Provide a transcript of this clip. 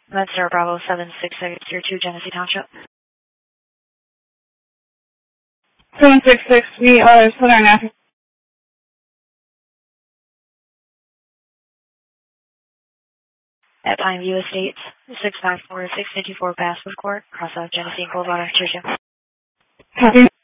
Medstar Bravo 76602, Genesee Township. 766, we are Southern Africa. At Pine View Estates, 654-654 Basswood Court, cross out Genesee Boulevard, Churchill. Copy.